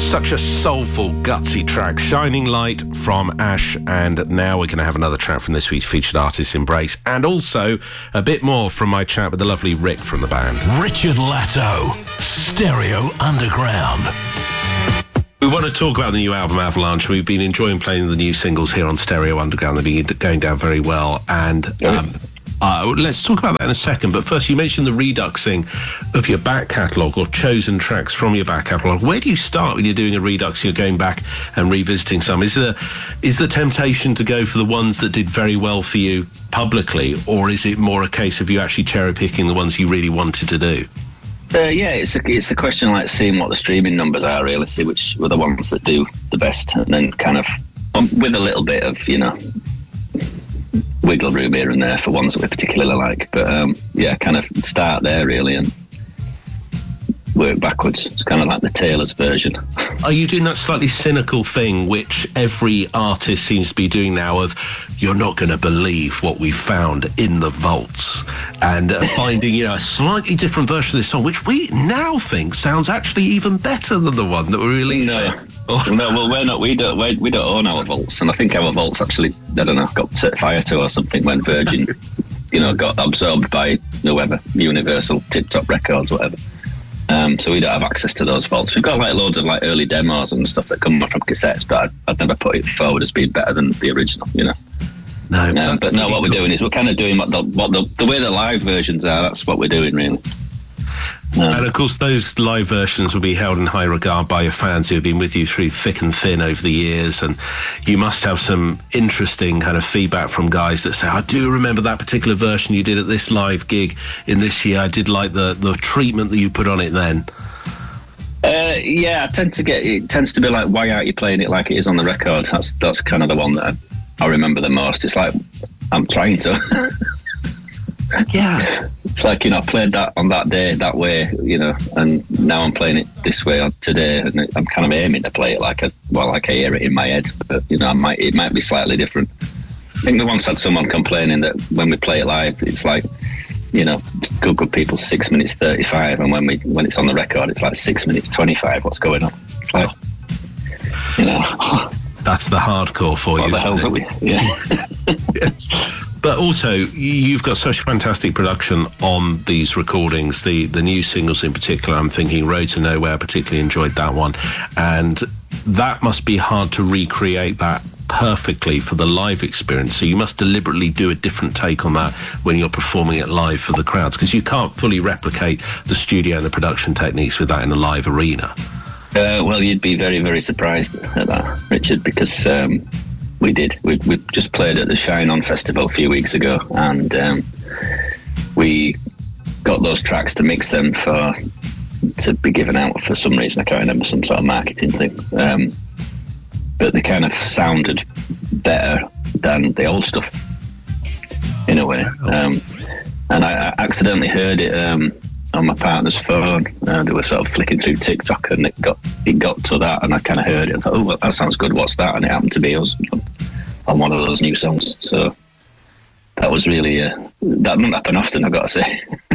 Such a soulful, gutsy track. Shining Light from Ash, and now we're going to have another track from this week's featured artist, Embrace, and also a bit more from my chat with the lovely Rick from the band. Richard Latto, Stereo Underground. We want to talk about the new album, Avalanche. We've been enjoying playing the new singles here on Stereo Underground. They've been going down very well, and let's talk about that in a second. But first, you mentioned the reduxing of your back catalogue, or chosen tracks from your back catalogue. Where do you start when you're doing a redux? You're going back and revisiting some. Is the temptation to go for the ones that did very well for you publicly, or is it more a case of you actually cherry picking the ones you really wanted to do? Yeah, it's a question like seeing what the streaming numbers are, really, see which were the ones that do the best, and then kind of with a little bit of, wiggle room here and there for ones that we particularly like. But kind of start there, really, and work backwards. It's kind of like the Taylor's version. Are you doing that slightly cynical thing which every artist seems to be doing now of, you're not going to believe what we found in the vaults, and finding a slightly different version of this song, which we now think sounds actually even better than the one that we released there? No, well, we're not. We don't own our vaults, and I think our vaults actually, I don't know, got set fire to or something when Virgin, got absorbed by whoever, Universal, Tip Top Records, whatever. So we don't have access to those vaults. We've got loads of early demos and stuff that come from cassettes, but I'd never put it forward as being better than the original. No, but no, what we're doing is we're kind of doing what the way the live versions are. That's what we're doing, really. And of course, those live versions will be held in high regard by your fans who have been with you through thick and thin over the years. And you must have some interesting kind of feedback from guys that say, I do remember that particular version you did at this live gig in this year. I did like the treatment that you put on it then. I tend to get, it tends to be like, why aren't you playing it like it is on the record? That's kind of the one that I remember the most. It's like, I'm trying to. Yeah. It's like, I played that on that day that way, and now I'm playing it this way today, and I'm kind of aiming to play it like I hear it in my head, but it might be slightly different. I think we once had someone complaining that when we play it live, it's like, good people 6 minutes 35, and when it's on the record, it's like 6 minutes 25. What's going on? It's like, that's the hardcore for you. What the hell's it? Yeah. Yes. But also, you've got such fantastic production on these recordings, the new singles in particular. I'm thinking Road to Nowhere, I particularly enjoyed that one. And that must be hard to recreate that perfectly for the live experience. So you must deliberately do a different take on that when you're performing it live for the crowds, because you can't fully replicate the studio and the production techniques with that in a live arena. Well, you'd be very, very surprised at that, Richard, because we did. We just played at the Shine On Festival a few weeks ago, and we got those tracks to mix them to be given out for some reason. I can't remember, some sort of marketing thing. But they kind of sounded better than the old stuff, in a way. And I accidentally heard it on my partner's phone. They were sort of flicking through TikTok, and it got to that, and I kind of heard it and thought, oh, well, that sounds good, what's that? And it happened to be us on one of those new songs. So that was really that doesn't happen often, I've got to say.